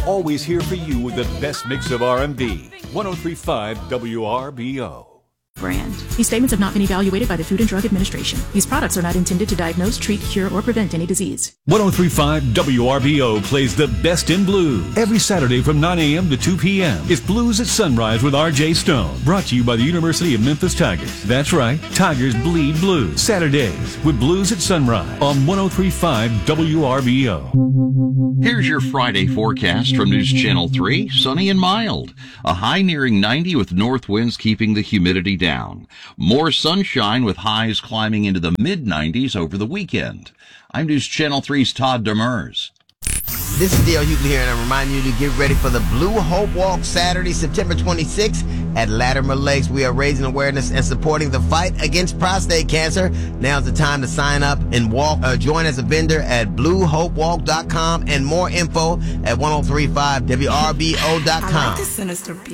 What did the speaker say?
always here for you with the best mix of R&B. 103.5 WRBO. Brand. These statements have not been evaluated by the Food and Drug Administration. These products are not intended to diagnose, treat, cure, or prevent any disease. 103.5 WRBO plays the best in blues. Every Saturday from 9 a.m. to 2 p.m. It's Blues at Sunrise with R.J. Stone. Brought to you by the University of Memphis Tigers. That's right, Tigers bleed blues. Saturdays with Blues at Sunrise on 103.5 WRBO. Here's your Friday forecast from News Channel 3. Sunny and mild. A high nearing 90 with north winds keeping the humidity down. More sunshine with highs climbing into the mid-90s over the weekend. I'm News Channel 3's Todd Demers. This is Dale Hughley here, and I remind you to get ready for the Blue Hope Walk Saturday, September 26th at Latimer Lakes. We are raising awareness and supporting the fight against prostate cancer. Now's the time to sign up and walk. Join as a vendor at bluehopewalk.com and more info at 1035wrbo.com. I like the sinister beat.